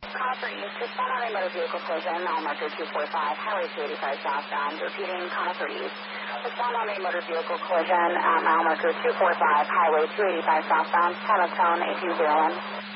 Crawford East, respond on a motor vehicle collision, mile marker 245, Highway 285 southbound. Repeating, Crawford East. Respond on a motor vehicle collision, mile marker 245, Highway 285 southbound. Pilot tone 8201.